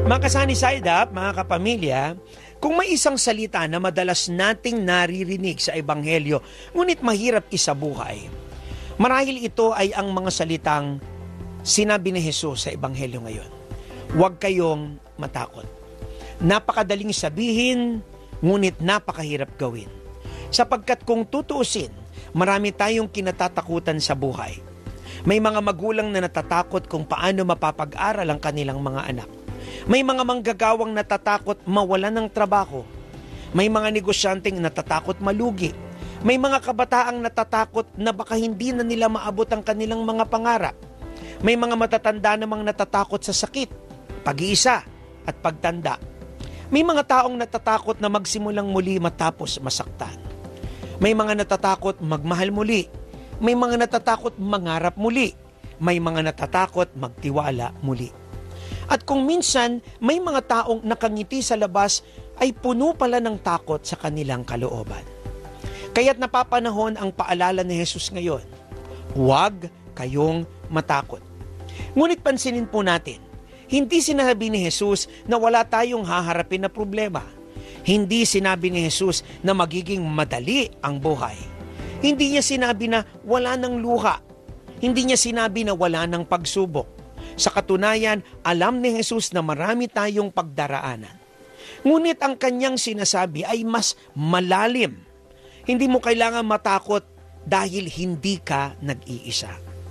Mga kasani side up, mga kapamilya, kung may isang salita na madalas nating naririnig sa Ebanghelyo, ngunit mahirap isabuhay, marahil ito ay ang mga salitang sinabi ni Jesus sa Ebanghelyo ngayon. Huwag kayong matakot. Napakadaling sabihin, ngunit napakahirap gawin. Sapagkat kung tutuusin, marami tayong kinatatakutan sa buhay. May mga magulang na natatakot kung paano mapapag-aral ang kanilang mga anak. May mga manggagawang natatakot mawalan ng trabaho. May mga negosyanteng natatakot malugi. May mga kabataang natatakot na baka hindi na nila maabot ang kanilang mga pangarap. May mga matatanda namang natatakot sa sakit, pag-iisa at pagtanda. May mga taong natatakot na magsimulang muli matapos masaktan. May mga natatakot magmahal muli. May mga natatakot mangarap muli. May mga natatakot magtiwala muli. At kung minsan may mga taong nakangiti sa labas ay puno pala ng takot sa kanilang kalooban. Kaya't napapanahon ang paalala ni Jesus ngayon, huwag kayong matakot. Ngunit pansinin po natin, hindi sinabi ni Jesus na wala tayong haharapin na problema. Hindi sinabi ni Jesus na magiging madali ang buhay. Hindi niya sinabi na wala ng luha. Hindi niya sinabi na wala ng pagsubok. Sa katunayan, alam ni Jesus na marami tayong pagdaraanan. Ngunit ang kanyang sinasabi ay mas malalim. Hindi mo kailangan matakot dahil hindi ka nag-iisa.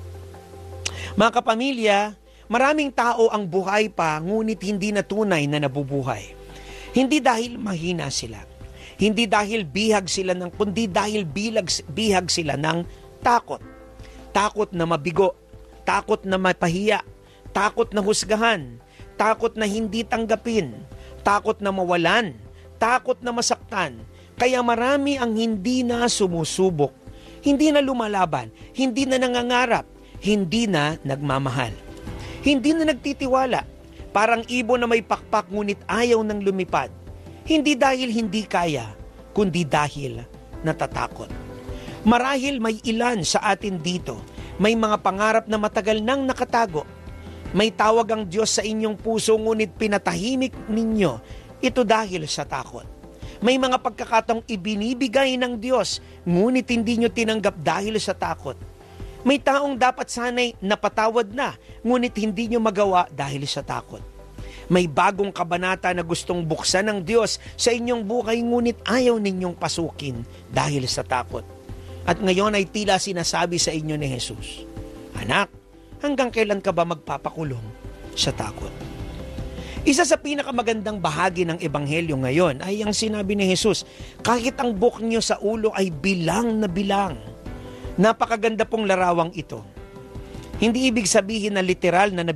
Mga kapamilya, maraming tao ang buhay pa ngunit hindi na tunay na nabubuhay. Hindi dahil mahina sila. Hindi dahil bihag sila kundi dahil bihag sila ng takot. Takot na mabigo. Takot na mapahiya. Takot na husgahan, takot na hindi tanggapin, takot na mawalan, takot na masaktan. Kaya marami ang hindi na sumusubok, hindi na lumalaban, hindi na nangangarap, hindi na nagmamahal. Hindi na nagtitiwala, parang ibon na may pakpak ngunit ayaw nang lumipad. Hindi dahil hindi kaya, kundi dahil natatakot. Marahil may ilan sa atin dito, may mga pangarap na matagal nang nakatago. May tawag ang Diyos sa inyong puso ngunit pinatahimik ninyo ito dahil sa takot. May mga pagkakataong ibinibigay ng Diyos ngunit hindi nyo tinanggap dahil sa takot. May taong dapat sana'y napatawad na ngunit hindi nyo magawa dahil sa takot. May bagong kabanata na gustong buksan ng Diyos sa inyong buhay ngunit ayaw ninyong pasukin dahil sa takot. At ngayon ay tila sinasabi sa inyo ni Jesus, anak, hanggang kailan ka ba magpapakulong sa takot? Isa sa pinakamagandang bahagi ng Ebanghelyo ngayon ay ang sinabi ni Jesus, kahit ang buhok niyo sa ulo ay bilang na bilang. Napakaganda pong larawang ito. Hindi ibig sabihin na literal na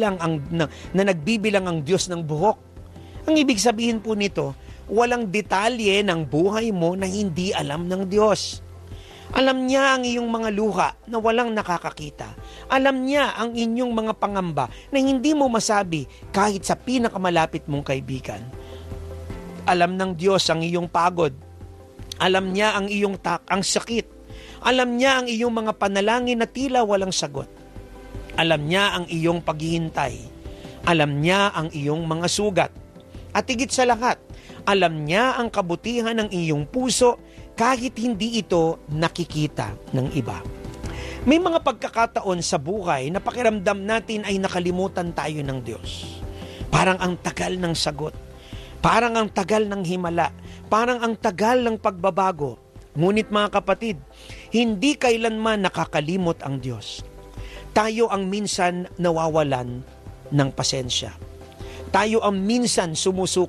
nagbibilang ang Diyos ng buhok. Ang ibig sabihin po nito, walang detalye ng buhay mo na hindi alam ng Diyos. Alam niya ang iyong mga luha na walang nakakakita. Alam niya ang inyong mga pangamba na hindi mo masabi kahit sa pinakamalapit mong kaibigan. Alam ng Diyos ang iyong pagod. Alam niya ang iyong ang sakit. Alam niya ang iyong mga panalangin na tila walang sagot. Alam niya ang iyong paghihintay. Alam niya ang iyong mga sugat. At higit sa lahat, alam niya ang kabutihan ng iyong puso kahit hindi ito nakikita ng iba. May mga pagkakataon sa buhay na pakiramdam natin ay nakalimutan tayo ng Diyos. Parang ang tagal ng sagot. Parang ang tagal ng himala. Parang ang tagal ng pagbabago. Ngunit mga kapatid, hindi kailanman nakakalimot ang Diyos. Tayo ang minsan nawawalan ng pasensya. Tayo ang minsan sumusuko